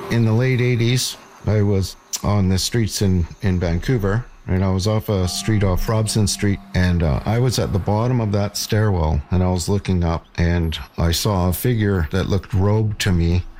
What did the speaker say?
In the late 80s, I was on the streets in Vancouver, and I was off a street off Robson Street, and I was at the bottom of that stairwell, and I was looking up, and I saw a figure that looked robed to me,